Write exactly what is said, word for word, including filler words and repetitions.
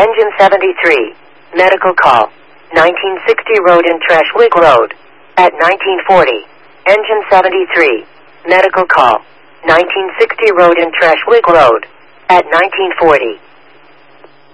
Engine seventy-three. Medical call. nineteen sixty Road in Treshwick Road. At nineteen forty. Engine seventy-three. Medical call. nineteen sixty Road in Treshwick Road. At nineteen forty.